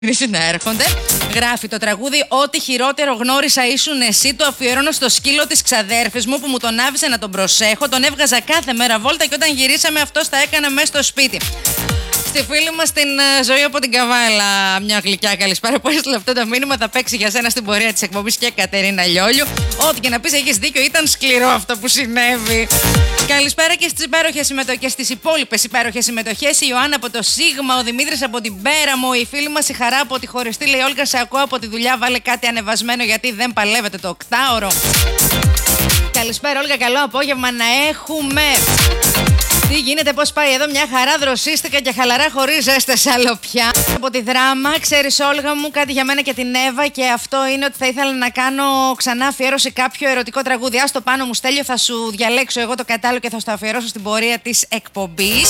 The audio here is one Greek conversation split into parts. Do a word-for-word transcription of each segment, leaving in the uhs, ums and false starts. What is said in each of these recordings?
να έρχονται. Γράφει το τραγούδι «Ό,τι χειρότερο γνώρισα ήσουν εσύ». Το αφιερώνω στο σκύλο της ξαδέρφης μου που μου τον άφησε να τον προσέχω. Τον έβγαζα κάθε μέρα βόλτα και όταν γυρίσαμε αυτός τα έκανα μέσα στο σπίτι. Στη φίλη μας την Ζωή από την Καβάλα, μια γλυκιά καλησπέρα που έστειλε αυτό το μήνυμα. Θα παίξει για σένα στην πορεία της εκπομπής και Κατερίνα Λιόλιου. Ό,τι και να πεις, έχεις δίκιο, ήταν σκληρό αυτό που συνέβη. Καλησπέρα και στις υπέροχες συμμετοχές, στις υπόλοιπες υπέροχες συμμετοχές. Η Ιωάννα από το Σίγμα, ο Δημήτρης από την Πέραμο, η φίλη μας η Χαρά από τη Χωριστή. Λέει: Όλγα, σε ακούω από τη δουλειά. Βάλε κάτι ανεβασμένο γιατί δεν παλεύετε το οκτάωρο. Καλησπέρα, Όλγα, καλό απόγευμα να έχουμε. Τι γίνεται, πώς πάει εδώ, μια χαρά, δροσίστηκα και χαλαρά χωρίς ζέστες αλλοπιά. Από τη Δράμα, ξέρεις Όλγα μου, κάτι για μένα και την Εύα και αυτό είναι ότι θα ήθελα να κάνω ξανά αφιέρωση κάποιο ερωτικό τραγούδι. Ας το πάνω μου Στέλιο, θα σου διαλέξω εγώ το κατάλληλο και θα στο αφιερώσω στην πορεία της εκπομπής.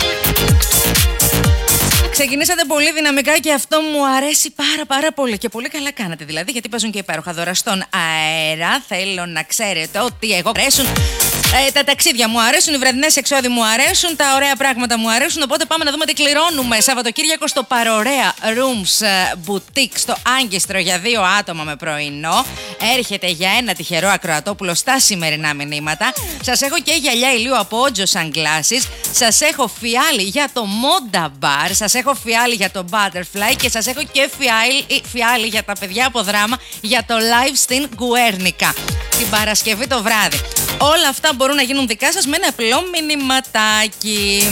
Ξεκινήσατε πολύ δυναμικά και αυτό μου αρέσει πάρα πάρα πολύ και πολύ καλά κάνατε δηλαδή, γιατί παίζουν και υπέροχα δώρα στον αέρα. Θέλω να ξέρετε ότι εγώ αρέσουν ε, τα ταξίδια μου αρέσουν, οι βραδινές εξόδοι μου αρέσουν, τα ωραία πράγματα μου αρέσουν, οπότε πάμε να δούμε τι κληρώνουμε. Σαββατοκύριακο στο Παρορέα Rooms Boutique στο Άγκιστρο για δύο άτομα με πρωινό. Έρχεται για ένα τυχερό ακροατόπουλο στα σημερινά μηνύματα. Σας έχω και γυαλιά ηλίου από Ότζο Sunglasses. Σας έχω φιάλι για το Monda Bar. Σας έχω φιάλι για το Butterfly και σας έχω και φιάλι, φιάλι για τα παιδιά από Δράμα για το live στην Γκουέρνικα την Παρασκευή το βράδυ. Όλα αυτά μπορούν να γίνουν δικά σας με ένα απλό μηνυματάκι.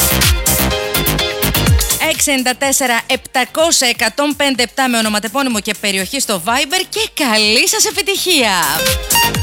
έξι εννιά τέσσερα επτακόσια εκατόν πενήντα επτά με ονοματεπώνυμο και περιοχή στο Viber και καλή σας επιτυχία!